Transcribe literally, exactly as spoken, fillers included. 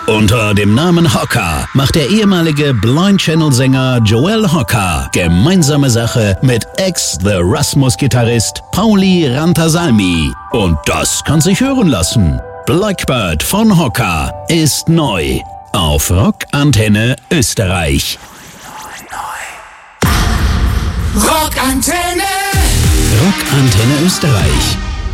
Unter dem Namen Hocker macht der ehemalige Blind Channel-Sänger Joel Hocker gemeinsame Sache mit Ex-The Rasmus-Gitarrist Pauli Rantasalmi. Und das kann sich hören lassen. Blackbird von Hocker ist neu auf Rockantenne Österreich. Rockantenne! Rockantenne Österreich.